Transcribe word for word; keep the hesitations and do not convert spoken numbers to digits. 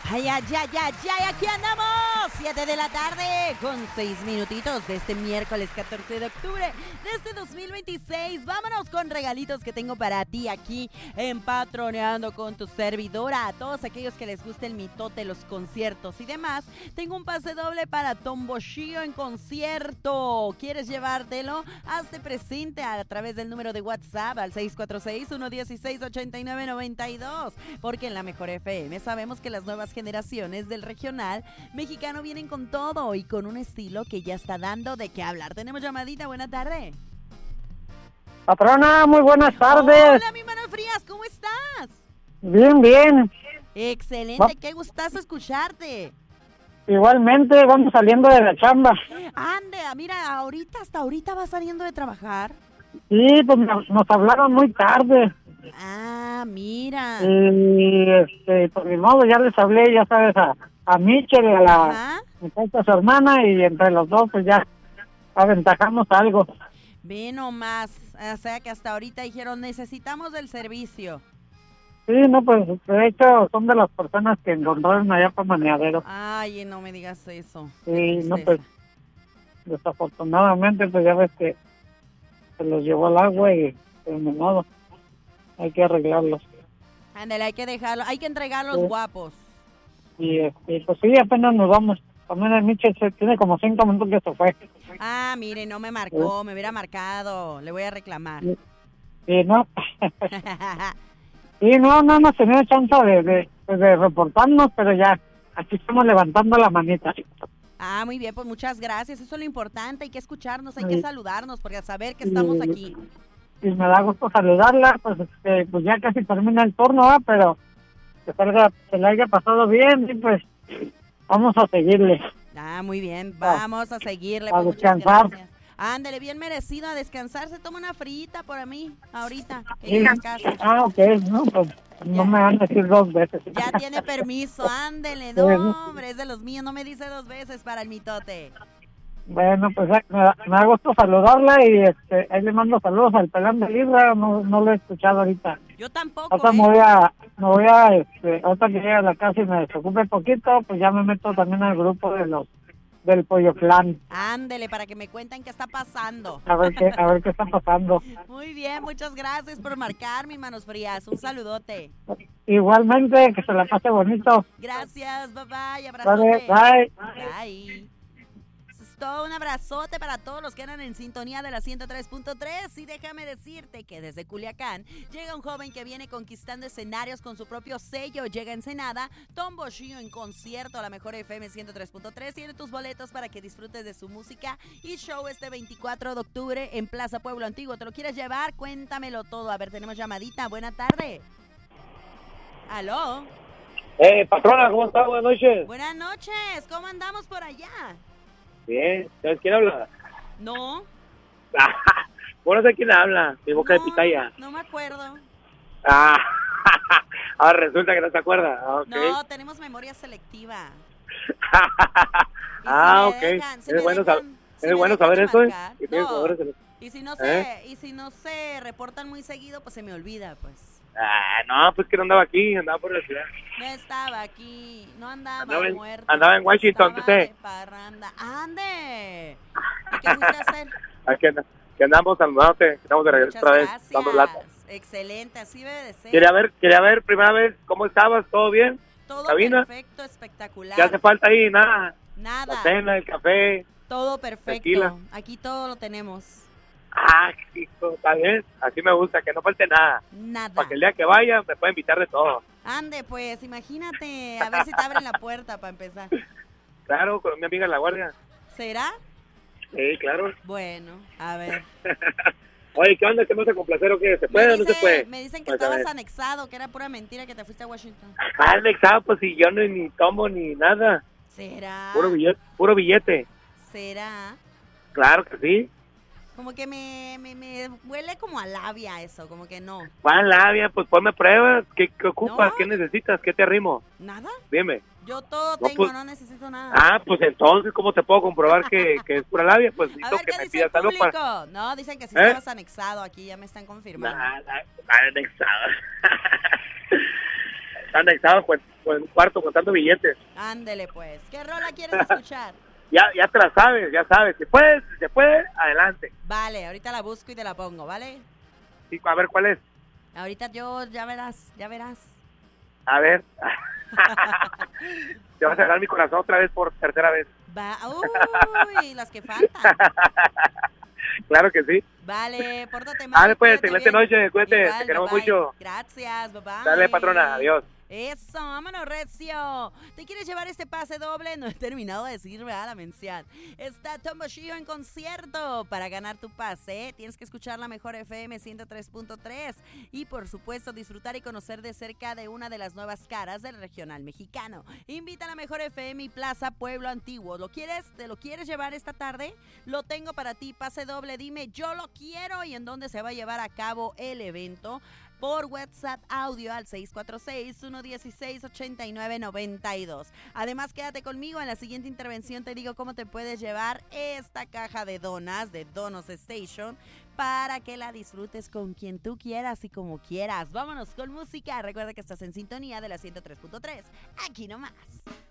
Ay, ay, ay, ay, ay, aquí andamos, siete de la tarde, con seis minutitos de este miércoles catorce de octubre de este dos mil veintiséis. Vámonos con regalitos que tengo para ti aquí en Patroneando con tu servidora. A todos aquellos que les guste el mitote, los conciertos y demás, tengo un pase doble para Tomboshio en concierto. ¿Quieres llevártelo? Hazte presente a través del número de WhatsApp al seis cuatro seis, uno uno seis, ocho nueve nueve dos, porque en la Mejor F M sabemos que las nuevas generaciones del regional mexicano vienen con todo y con un estilo que ya está dando de qué hablar. Tenemos llamadita, buena tarde. Patrona, muy buenas tardes. Hola, mi mano Frías, ¿cómo estás? Bien, bien. Excelente, Va- qué gustazo escucharte. Igualmente, vamos saliendo de la chamba. Ande, mira, ahorita, hasta ahorita vas saliendo de trabajar. Sí, pues nos, nos hablaron muy tarde. Ah, mira. Y, este, por mi modo, ya les hablé, ya sabes, a, a Michelle y a la muchacha, su hermana, y entre los dos, pues ya aventajamos algo. Ve nomás, o sea que hasta ahorita dijeron, necesitamos del servicio. Sí, no, pues, de hecho, son de las personas que encontraron allá por Maneadero. Ay, no me digas eso. Sí, no, pues, desafortunadamente, pues ya ves que se los llevó al agua y, de mi modo, hay que arreglarlos. Ándale, hay que dejarlo, hay que entregarlos sí. guapos. Y este, pues sí, apenas nos vamos. También el Michel se tiene como cinco minutos que se fue. Ah, mire, no me marcó, sí. me hubiera marcado, le voy a reclamar. Sí, sí no. Sí, no, no hemos tenido chance de, de, de reportarnos, pero ya, aquí estamos levantando la manita. Ah, muy bien, pues muchas gracias, eso es lo importante, hay que escucharnos, hay sí. que saludarnos, porque saber que estamos sí. aquí. Y me da gusto saludarla, pues este, pues ya casi termina el turno, ¿eh? Pero que salga, se le haya pasado bien, y pues vamos a seguirle. Ah, muy bien, vamos a seguirle. A pues, descansar. Ándale, bien merecido a descansar, se toma una frita por mí, ahorita, que sí. llega a casa. Ah, ok, no, pues ya. No me van a decir dos veces. Ya tiene permiso, ándele, no, hombre, es de los míos, no me dice dos veces para el mitote. Bueno, pues me da, me da gusto saludarla y este, ahí le mando saludos al pelán de Libra, no, no lo he escuchado ahorita. Yo tampoco, Ahorita ¿eh? me voy a, me voy a, este, ahorita que llegue a la casa y me desocupe poquito, pues ya me meto también al grupo de los, del Pollo Clan. Ándele, para que me cuenten qué está pasando. A ver qué, a ver qué está pasando. Muy bien, muchas gracias por marcar, mis manos frías, un saludote. Igualmente, que se la pase bonito. Gracias, bye bye, abrazote. Vale, bye. Bye. Todo un abrazote para todos los que andan en sintonía de la ciento tres punto tres y déjame decirte que desde Culiacán llega un joven que viene conquistando escenarios con su propio sello. Llega a Ensenada, Tomboshio en concierto a la Mejor F M ciento tres punto tres. Tiene tus boletos para que disfrutes de su música y show este veinticuatro de octubre en Plaza Pueblo Antiguo. ¿Te lo quieres llevar? Cuéntamelo todo. A ver, tenemos llamadita. Buena tarde. ¿Aló? Eh, patrona, ¿cómo está? Buenas noches. Buenas noches. ¿Cómo andamos por allá? Bien, ¿sabes quién habla? No. Bueno, no sé quién habla, mi boca no, de pitaya. No me acuerdo. Ah, ahora resulta que no se acuerda. Okay. No, tenemos memoria selectiva. Ah, si ok. Dejan, si es bueno, dejan, sab si es bueno saber eso, ¿eh? No. Y si no se, ¿Eh? y si no se reportan muy seguido, pues se me olvida, pues. Ah, no, pues que no andaba aquí, andaba por la ciudad. No estaba aquí, no andaba, andaba en, muerto. Andaba en Washington, estaba ¿qué de parranda. ¡Ande! ¿Y qué fuiste a hacer? Aquí and que andamos saludándote, estamos de regreso otra vez, dando lata. Excelente, así debe de ser. Quería ver, quería ver primera vez cómo estabas, ¿todo bien? Todo ¿Cabina? perfecto, espectacular. ¿Qué hace falta ahí? Nada. Nada. La cena, el café. Todo perfecto. Tequila. Aquí todo lo tenemos. Ah, hijo, está bien. Así me gusta, que no falte nada. Nada. Para que el día que vaya me pueda invitar de todo. Ande, pues, imagínate. A ver si te abren la puerta para empezar. Claro, con mi amiga en La Guardia. ¿Será? Sí, claro. Bueno, a ver. Oye, ¿qué onda? ¿Qué me vas a complacer o qué? ¿Se puede dice, o no se puede? Me dicen que pues estabas anexado, que era pura mentira que te fuiste a Washington. Ah, anexado, pues si yo no, ni tomo ni nada. ¿Será? Puro billete. Puro billete. ¿Será? Claro que sí. Como que me, me, me huele como a labia eso, como que no. ¿Cuál labia? Pues ponme pruebas. ¿Qué, qué ocupas? No. ¿Qué necesitas? ¿Qué te arrimo? ¿Nada? Dime. Yo todo no, tengo, pues, no necesito nada. Ah, pues entonces, ¿cómo te puedo comprobar que, que es pura labia? Pues a necesito ver, que ¿qué me dice pidas el algo público? para... No, dicen que si ¿Eh? estabas anexado aquí, ya me están confirmando. Nada, nada anexado. Está anexado con, con un cuarto contando billetes. Ándele pues. ¿Qué rola quieres escuchar? Ya, ya te la sabes, ya sabes. Si puedes, si se puede, adelante. Vale, ahorita la busco y te la pongo, ¿vale? Sí, a ver, ¿cuál es? Ahorita yo, ya verás, ya verás. A ver. Te vas a ganar mi corazón otra vez por tercera vez. Va, uy, las que faltan. Claro que sí. Vale, pórtate mal. Dale pues, cuídate excelente bien. noche, cuídate, Igual, te queremos bye, bye. mucho. Gracias, bye bye. Dale, patrona, adiós. Eso, vámonos, Recio. ¿Te quieres llevar este pase doble? No he terminado de decir, ¿verdad? La mención. Está Tombo Shio en concierto. Para ganar tu pase, tienes que escuchar la mejor F M ciento tres punto tres. Y, por supuesto, disfrutar y conocer de cerca de una de las nuevas caras del regional mexicano. Invita a la mejor F M y Plaza Pueblo Antiguo. ¿Lo quieres? ¿Te lo quieres llevar esta tarde? Lo tengo para ti, pase doble. Dime, yo lo quiero. ¿Y en dónde se va a llevar a cabo el evento? Por WhatsApp audio al seis cuatro seis, uno uno seis, ocho nueve nueve dos. Además, quédate conmigo. En la siguiente intervención te digo cómo te puedes llevar esta caja de donas de Donos Station para que la disfrutes con quien tú quieras y como quieras. Vámonos con música. Recuerda que estás en sintonía de la ciento tres punto tres. Aquí nomás.